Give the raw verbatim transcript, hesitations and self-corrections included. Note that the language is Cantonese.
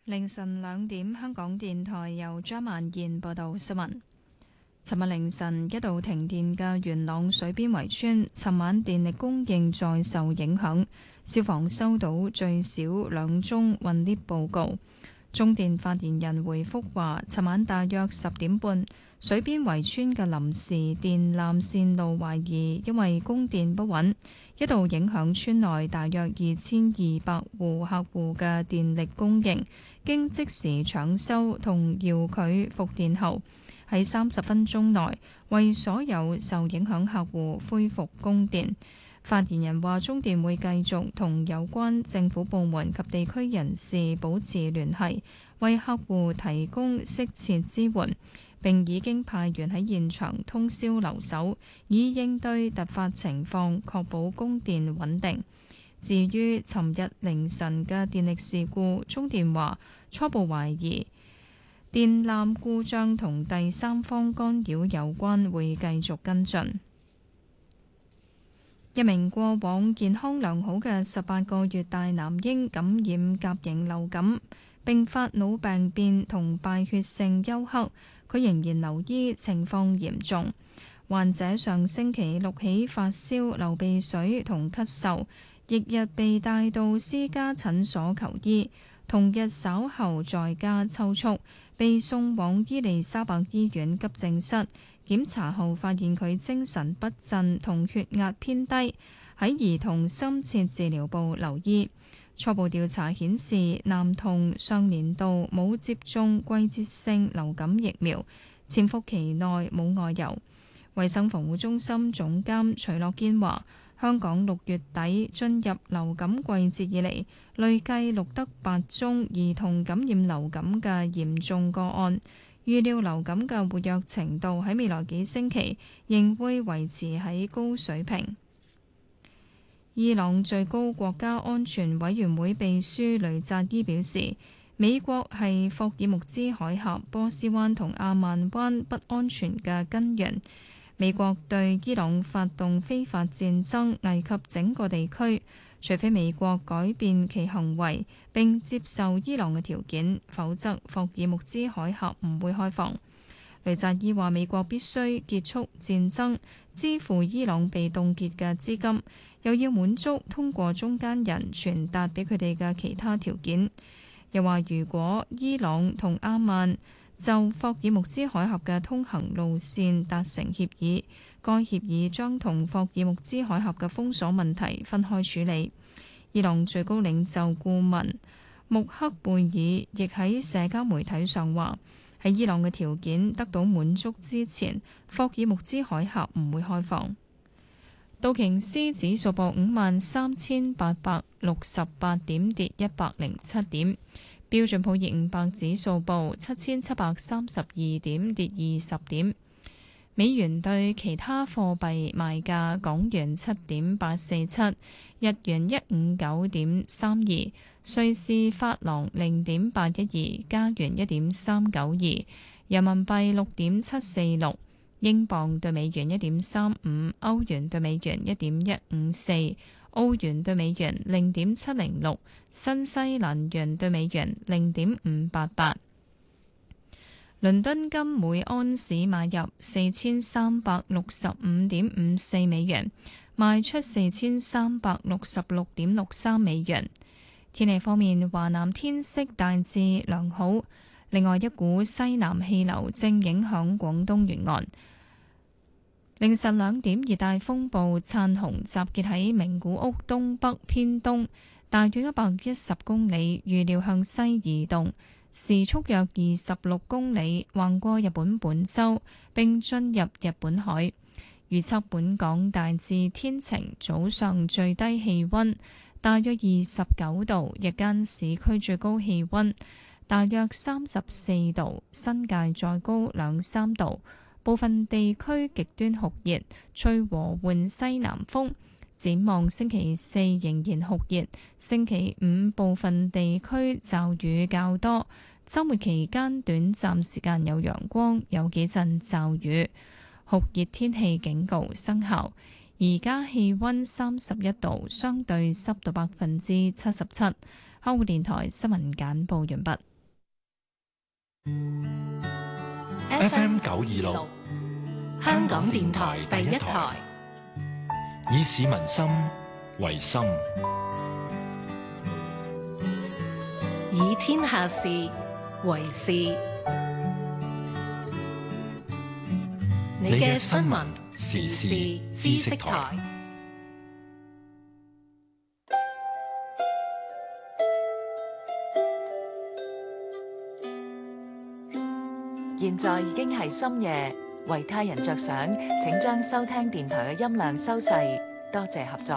凌晨兩點，香港電台由張萬燕報道新聞。尋日凌晨一度停電嘅元朗水邊圍村，尋晚電力供應再受影響。消防收到最少兩宗困 𨋢 報告。中電發言人回覆話，尋晚大約十點半，水邊圍村嘅臨時電纜線路懷疑因為供電不穩，一度影響村內大約二千二百戶客戶嘅電力供應。經即時搶修同遙距復電後，喺三十分鐘內為所有受影響客戶恢復供電。發言人話，中電會繼續同有關政府部門及地區人士保持聯繫，為客戶提供適切支援，並已經派員喺現場通宵留守，以應對突發情況，確保供電穩定。至於尋日凌晨嘅電力事故，中電話初步懷疑電纜故障同第三方干擾有關，會繼續跟進。一名過往健康良好嘅十八個月大男嬰感染甲型流感，並發腦病變同敗血性休克，佢仍然留醫，情況嚴重。患者上星期六起發燒、流鼻水同咳嗽，翌日被帶到私家診所求醫，同日稍後在家抽搐，被送往伊利沙伯醫院急症室。檢查後發現佢精神不振同血壓偏低，喺兒童深切治療部留醫。初步調查顯示，男童上年度冇接種季節性流感疫苗，潛伏期內冇外遊。衛生防護中心總監徐樂堅話，香港六月底進入流感季節以嚟，累計錄得八宗兒童感染流感嘅嚴重個案。預料流感嘅活躍程度喺未來幾星期仍會維持喺高水平。伊朗最高國家安全委員會秘書雷扎伊表示，美國係霍爾木茲海峽、波斯灣同阿曼灣不安全嘅根源。美國對伊朗發動非法戰爭，危及整個地區。除非美國改變其行為並接受伊朗嘅條件，否則霍爾木茲海峽唔會開放。雷扎伊話，美國必須結束戰爭，支付伊朗被凍結嘅資金，又要滿足通過中間人傳達俾佢哋嘅其他條件。又話，如果伊朗同阿曼就霍爾木茲海峽嘅通行路線達成協議，該協議將同霍爾木茲海峽嘅封鎖問題分開處理。伊朗最高領袖顧問穆克貝爾亦喺社交媒體上話，喺伊朗嘅條件得到滿足之前，霍爾木茲海峽唔會開放。道瓊斯指數報五萬三千八百六十八點，跌一百零七點。標準普爾五百指數報七千七百三十二點，跌二十點。美元對其他貨幣賣價：港元七點八四七，日元一五九點三二，瑞士法郎零點八一二，加元一點三九二，人民幣六點七四六，英鎊對美元一點三五，歐元對美元一點一五四，澳元對美元零點七零六，新西蘭元對美元零點五八八。倫敦金每安士買入四千三百六十五點五四美元，賣出四千三百六十六點六三美元。天氣方面，華南天色大致良好，另外一股西南氣流正影響廣東沿岸。凌晨兩點，熱帶風暴燦紅集結喺名古屋東北偏東，大約一百一十公里，預料向西移動，時速約二十六公里，橫過日本本州並進入日本海。預測本港大致天晴，早上最低氣溫大約二十九度，日間市區最高氣溫大約三十四度，新界再高兩三度。部分地區極端酷熱，吹和緩西南風。展望星期四仍然酷熱，星期五部分地區驟雨較多，週末期間短暫時間有陽光，有幾陣驟雨，酷熱天氣警告生效。而家氣溫三十一度，相對濕度百分之七十七。香港電台新聞簡報完畢。 F M 九二六，香港電台第一台，以市民心為心， 以天下事為事。你嘅新聞時事知識台。 現在已經係深夜，為他人着想，請將收聽電台嘅音量收細，多謝合作。